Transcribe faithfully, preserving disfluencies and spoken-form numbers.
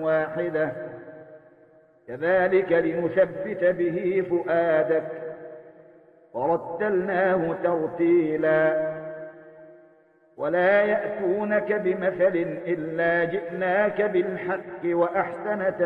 واحدة كذلك لنثبت به فؤادك ورتلناه ترتيلا ولا يأتونك بمثل إلا جئناك بالحق وأحسن